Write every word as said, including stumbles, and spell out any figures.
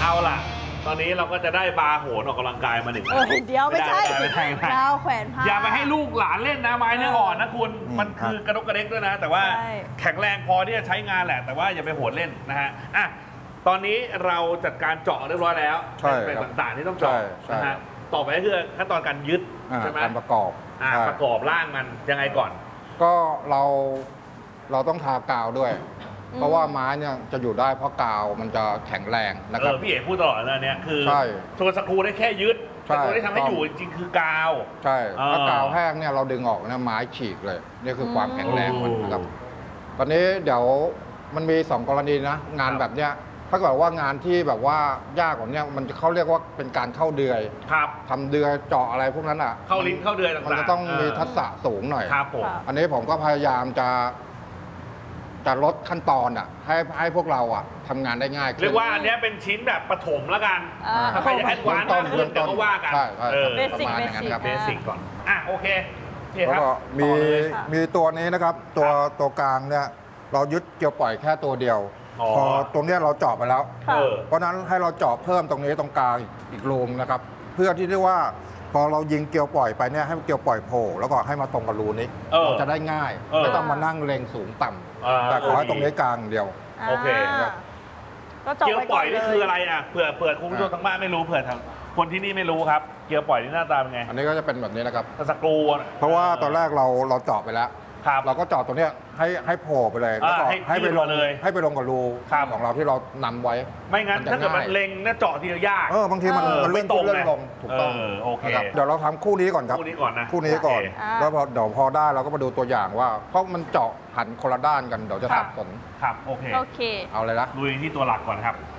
เอาล่ะตอนนี้เราก็จะได้บาร์โหนออกกำลังกายมาหนึ่งเออเดี๋ยวไม่ใช่ไม่ใช่ไม่ใช่ดาวแขวนผ้าอย่าไปให้ลูกหลานเล่นนะไม้เนื้ออ่อนนะคุณอืมมันคือกระดกกระเด็กด้วยนะ แต่ว่าใช่แข็งแรงพอที่จะใช้งานแหละ แต่ว่าอย่าไปโหดเล่นนะฮะอ่ะตอนนี้เราจัดการเจาะเรียบร้อยแล้วใช่เป็นครับต่างๆที่ต้องเจาะใช่ใช่นะฮะต่อไปก็คือขั้นตอนการยึดอ่าใช่ไหมการประกอบอ่าใช่ประกอบร่างมันยังไงก่อนก็เราเราต้องทากาวด้วย เพราะว่าไม้เนี่ยจะอยู่ได้เพราะกาวมันจะแข็งแรงนะเอครับอพี่เอกพูดตลอดนะเนี่ยคือใช่ตัวสกรูได้แค่ยึดใช่แต่ตัวที่ทำให้ต้องอยู่จริงๆคือกาวใช่อ่าถ้ากาวแห้งเนี่ยเราดึงออกนะไม้ฉีกเลยนี่คือความแข็งแรงมันนะครับ ตอนนี้เดี๋ยวมันมีสองกรณีนะ งานแบบเนี้ยถ้าเกิดว่างานที่แบบว่ายากกว่านี้มันจะเขาเรียกว่าเป็นการเข้าเดือยครับทำเดือยเจาะอะไรพวกนั้นอ่ะเข้าลิ้นเข้าเดือยต่างๆมันจะต้องมีทักษะสูงหน่อยครับผมครับอันนี้ผมก็พยายามจะจะลดขั้นตอนอ่ะ ให้ให้พวกเราอ่ะทำงานได้ง่ายขึ้นเรียกว่าอันเนี้ยเป็นชิ้นแบบปฐมแล้วกันอ่าถ้าใครจะแอดวานซ์มากขึ้นเดี๋ยวก็ว่ากันใช่ใช่เออเบสิกประมาณอย่างนั้นครับเบสิกก่อน อ่ะโอเคพี่แล้วครับก็มีต่อเลยค่ะมีตัวนี้นะครับ ตัวครับตัวกลางเนี่ยเรายึดเกี่ยวปล่อยแค่ตัวเดียวอ๋อพอตรงเนี้ยเราเจาะไปแล้วค่ะเออเพราะฉะนั้นให้เราเจาะเพิ่มตรงนี้ตรงกลางอีกรูมนะครับ เพื่อที่ได้ว่าพอเรายิงเกลียวปล่อยไปเนี่ยให้เกลียวปล่อยโผล่แล้วก็ให้มาตรงกับรูนี้เออเราจะได้ง่ายเออไม่ต้องมานั่งเล็งสูงต่ำอ่าแต่ขอให้ตรงนี้กลางอย่างเดียวโอเคาก็จบเกียวไปปก่ล่ออยนนี่เลคือย อะไรอ่ะเผื่อเผื่อคุณผู้ชมทางบ้านไม่รู้เผื่อทางคนที่นี่ไม่รู้ครับ เกียวปล่อยนี่หน้าตาเป็นไงอันนี้ก็จะเป็นแบบนี้นะครับสกรูอะเพราะว่าตอนแรกเราเราเจาะไปแล้วครับเราก็เจาะตัวเนี้ยให้ให้โผล่ไปเลยแล้วก็อ่าให้ให้ไปลงขึ้นมาเลยให้ไปลงกับรูครับของเราที่เรานำไว้ไม่งั้นมันจะถ้าเกิดมันง่ายเล็งน่าเจาะทีละยากเออบางทีมันเออมันเลื่อนไม่ตรงขึ้นเลื่อนไงลงถูกต้องเออโอเคนะครับเดี๋ยวเราทำคู่นี้ก่อนครับคู่นี้ก่อนนะคู่นี้ก่อนโอเคแล้วพอเดี๋ยวพอได้เราก็มาดูตัวอย่างว่า เพราะมันเจาะหันคนละด้านกันเดี๋ยวจะครัสับบสนครับโอเคโอเคเอาเลยนะลุยที่ตัวหลักก่อนครับ